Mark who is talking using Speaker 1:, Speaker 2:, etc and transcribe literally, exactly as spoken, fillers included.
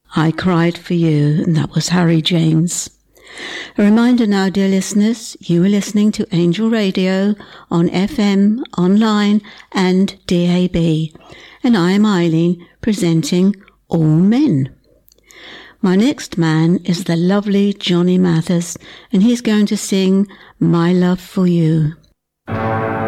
Speaker 1: I Cried for You, and that was Harry James. A reminder now, dear listeners, you are listening to Angel Radio on F M, online and D A B, and I am Eileen, presenting All Men. My next man is the lovely Johnny Mathis, and he's going to sing My Love for You.